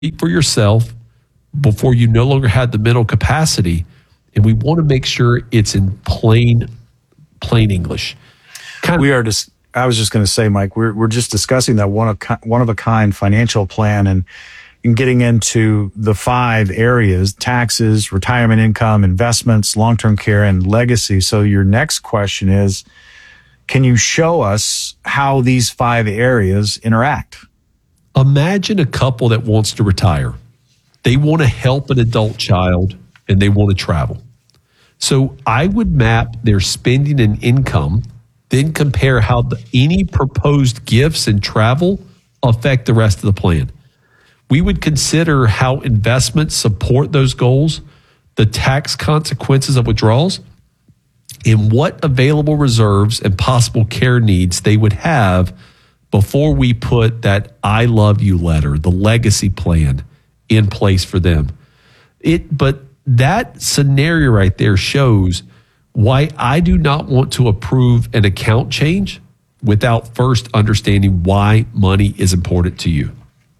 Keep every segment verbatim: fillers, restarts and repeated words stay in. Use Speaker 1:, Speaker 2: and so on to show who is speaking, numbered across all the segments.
Speaker 1: speak for yourself before you no longer had the mental capacity. And we want to make sure it's in plain, plain English.
Speaker 2: Kind of, we are just, I was just going to say, Mike, we're, we're just discussing that one of, one of a kind financial plan and, and getting into the five areas: taxes, retirement income, investments, long-term care, and legacy. So your next question is, can you show us how these five areas interact?
Speaker 1: Imagine a couple that wants to retire. They want to help an adult child and they want to travel. So I would map their spending and income, then compare how the, any proposed gifts and travel affect the rest of the plan. We would consider how investments support those goals, the tax consequences of withdrawals, and what available reserves and possible care needs they would have before we put that I love you letter, the legacy plan, in place for them. It, but that scenario right there shows why I do not want to approve an account change without first understanding why money is important to you.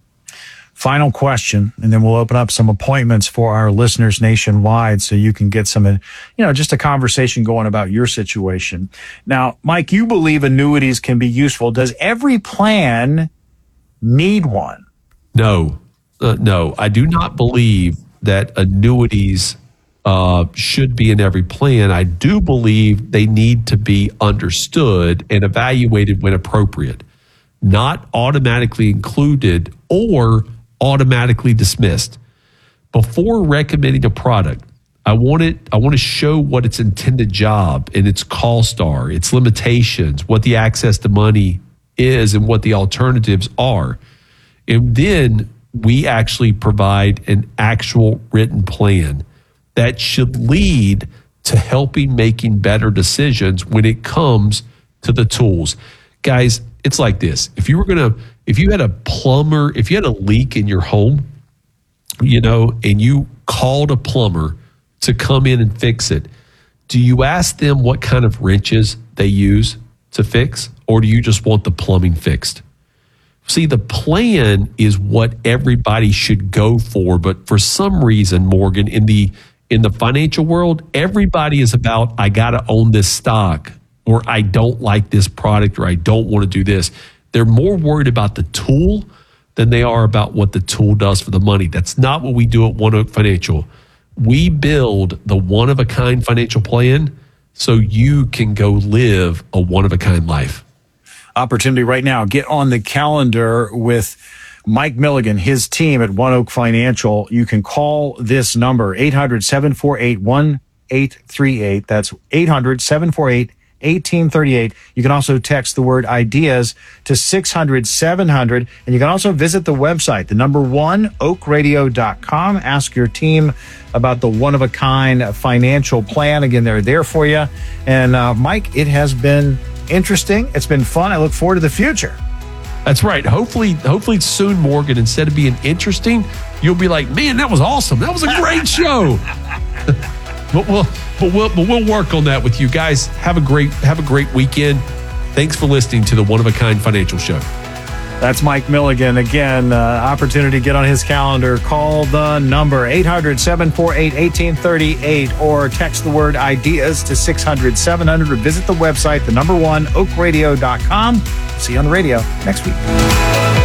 Speaker 2: Final question, and then we'll open up some appointments for our listeners nationwide so you can get some, you know, just a conversation going about your situation. Now, Mike, you believe annuities can be useful. Does every plan need one?
Speaker 1: No, uh, no. I do not believe that annuities uh, should be in every plan. I do believe they need to be understood and evaluated when appropriate, not automatically included or automatically dismissed. Before recommending a product, I want it, I want to show what its intended job and its cost are, its limitations, what the access to money is, and what the alternatives are. And then we actually provide an actual written plan that should lead to helping making better decisions when it comes to the tools. Guys, it's like this. If you were going to, if you had a plumber, if you had a leak in your home, you know, and you called a plumber to come in and fix it, do you ask them what kind of wrenches they use to fix, or do you just want the plumbing fixed? See, the plan is what everybody should go for, but for some reason, Morgan, in the in the financial world, everybody is about, I got to own this stock, or I don't like this product, or I don't want to do this. They're more worried about the tool than they are about what the tool does for the money. That's not what we do at One Oak Financial. We build the one-of-a-kind financial plan so you can go live a one-of-a-kind life.
Speaker 2: Opportunity right now. Get on the calendar with Mike Milligan, his team at One Oak Financial. You can call this number, eight hundred, seven four eight, one eight three eight. That's eight hundred, seven four eight, one eight three eight. You can also text the word ideas to six hundred, seven hundred. And you can also visit the website, the number one, oak radio dot com. Ask your team about the one-of-a-kind financial plan. Again, they're there for you. And uh, Mike, it has been interesting. It's been fun. I look forward to the future.
Speaker 1: That's right. Hopefully, hopefully soon, Morgan, instead of being interesting, you'll be like, man, that was awesome. That was a great show. But we'll, but we'll, but we'll work on that with you guys. Have a great, have a great weekend. Thanks for listening to the One of a Kind Financial Show.
Speaker 2: That's Mike Milligan. Again, uh, opportunity to get on his calendar. Call the number eight hundred, seven four eight, one eight three eight or text the word ideas to six hundred, seven hundred or visit the website, the number one, oak radio dot com. See you on the radio next week.